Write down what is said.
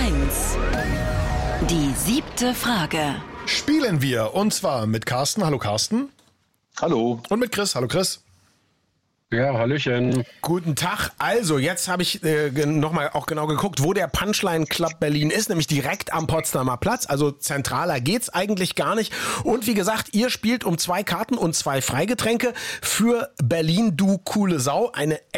1. Die 7. Frage. Spielen wir, und zwar mit Carsten. Hallo Carsten. Hallo. Und mit Chris. Hallo Chris. Ja, hallöchen. Guten Tag. Also, jetzt habe ich nochmal auch genau geguckt, wo der Punchline Club Berlin ist, nämlich direkt am Potsdamer Platz. Also zentraler geht's eigentlich gar nicht. Und wie gesagt, ihr spielt um 2 Karten und 2 Freigetränke für Berlin, du coole Sau. Eine